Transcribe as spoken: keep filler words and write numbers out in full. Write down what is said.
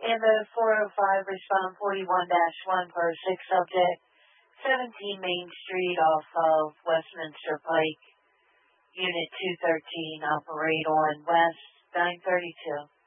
Ambo four oh five, respond forty-one dash one per six subject, seventeen Main Street off of Westminster Pike, Unit two thirteen, operate on West nine thirty-two.